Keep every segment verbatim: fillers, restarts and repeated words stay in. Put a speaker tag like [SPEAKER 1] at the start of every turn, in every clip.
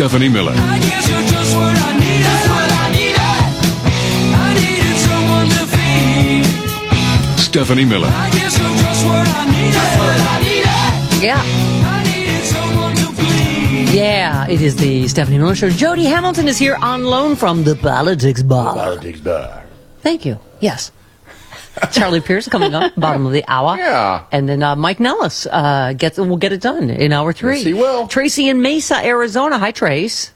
[SPEAKER 1] Stephanie Miller.
[SPEAKER 2] I guess you're just what I needed. What I needed. I needed someone to feed.
[SPEAKER 1] Stephanie Miller.
[SPEAKER 2] I guess you're just what I needed. What I needed.
[SPEAKER 3] Yeah.
[SPEAKER 2] I needed someone to please.
[SPEAKER 3] Yeah, it is the Stephanie Miller Show. Jody Hamilton is here on loan from the Politics Bar.
[SPEAKER 4] Politics Bar.
[SPEAKER 3] Thank you. Yes. Charlie Pierce coming up, bottom of the hour.
[SPEAKER 4] Yeah.
[SPEAKER 3] And then uh, Mike Nellis uh, gets will get it done in hour three.
[SPEAKER 4] Yes, he will.
[SPEAKER 3] Tracy in Mesa, Arizona. Hi, Trace.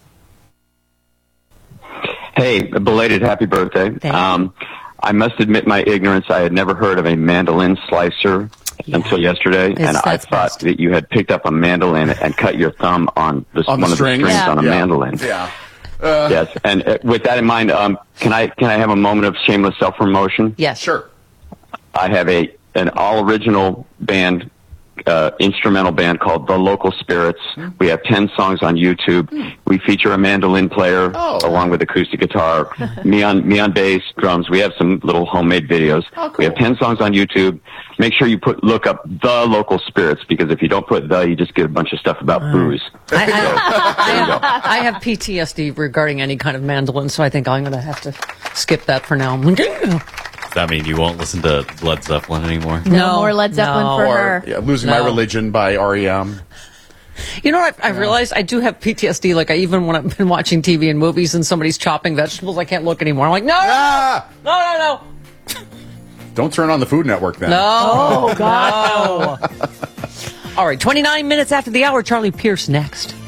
[SPEAKER 5] Hey, belated happy birthday.
[SPEAKER 3] Thank you.
[SPEAKER 5] Um, I must admit my ignorance. I had never heard of a mandolin slicer
[SPEAKER 3] Yeah.
[SPEAKER 5] until yesterday,
[SPEAKER 3] It's-
[SPEAKER 5] and I
[SPEAKER 3] that's
[SPEAKER 5] thought
[SPEAKER 3] best.
[SPEAKER 5] that you had picked up a mandolin and cut your thumb on the,
[SPEAKER 4] On
[SPEAKER 5] one
[SPEAKER 4] the
[SPEAKER 5] of the
[SPEAKER 4] strings?
[SPEAKER 5] strings
[SPEAKER 3] Yeah.
[SPEAKER 5] on a
[SPEAKER 4] Yeah.
[SPEAKER 5] mandolin.
[SPEAKER 4] Yeah. Uh,
[SPEAKER 5] Yes, and uh, with that in mind, um, can I can I have a moment of shameless self promotion?
[SPEAKER 3] Yes.
[SPEAKER 4] Sure.
[SPEAKER 5] I have a an all original band, uh, instrumental band called The Local Spirits. We have ten songs on YouTube. We feature a mandolin player
[SPEAKER 4] Oh.
[SPEAKER 5] along with acoustic guitar, me on me on bass, drums. We have some little homemade videos.
[SPEAKER 4] Oh, cool.
[SPEAKER 5] We have ten songs on YouTube. Make sure you put look up The Local Spirits, because if you don't put the, you just get a bunch of stuff about booze.
[SPEAKER 3] I, I,
[SPEAKER 5] So,
[SPEAKER 3] I,
[SPEAKER 5] there you go.
[SPEAKER 3] have, I have P T S D regarding any kind of mandolin, so I think I'm going to have to skip that for now.
[SPEAKER 6] Does that mean you won't listen to Led Zeppelin anymore?
[SPEAKER 7] No more Led Zeppelin
[SPEAKER 3] no.
[SPEAKER 7] for
[SPEAKER 4] Or
[SPEAKER 7] her.
[SPEAKER 4] yeah, Losing
[SPEAKER 3] No.
[SPEAKER 4] My Religion by R E M.
[SPEAKER 3] You know what? I, I realized I do have P T S D. Like, I even when I've been watching T V and movies and somebody's chopping vegetables, I can't look anymore. I'm like, no,
[SPEAKER 4] Ah!
[SPEAKER 3] no, no, no,
[SPEAKER 4] Don't turn on the Food Network then.
[SPEAKER 3] no. Oh, God. No. All right, twenty-nine minutes after the hour, Charlie Pierce next.